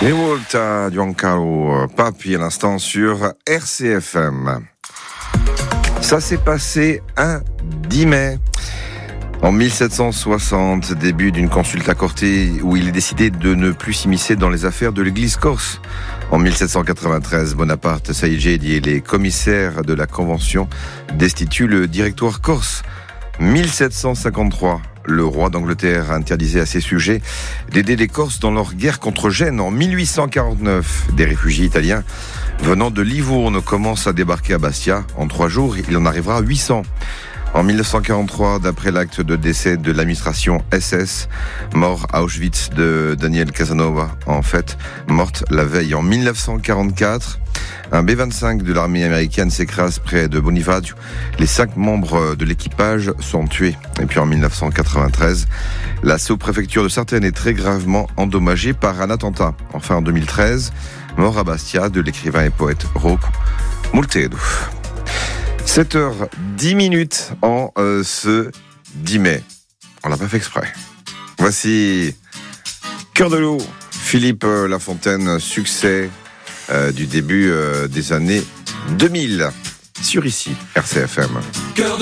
Les Volta Giancarlo Papi à l'instant sur RCFM. Ça s'est passé un 10 mai. En 1760, début d'une consulta corte où il est décidé de ne plus s'immiscer dans les affaires de l'église corse. En 1793, Bonaparte Saïgedi et les commissaires de la Convention destituent le directoire corse. 1753, le roi d'Angleterre interdisait à ses sujets d'aider les Corses dans leur guerre contre Gênes. En 1849, des réfugiés italiens venant de Livourne commencent à débarquer à Bastia. En 3 jours, il en arrivera 800. En 1943, d'après l'acte de décès de l'administration SS, mort à Auschwitz de Daniel Casanova, en fait, morte la veille. En 1944, un B-25 de l'armée américaine s'écrase près de Bonifacio. Les 5 membres de l'équipage sont tués. Et puis en 1993, la sous-préfecture de Sartène est très gravement endommagée par un attentat. Enfin en 2013, mort à Bastia de l'écrivain et poète Rocco Multedo. 7h10 en ce 10 mai. On l'a pas fait exprès. Voici Cœur de loup, Philippe Lafontaine, succès du début des années 2000 sur ici RCFM. Cœur de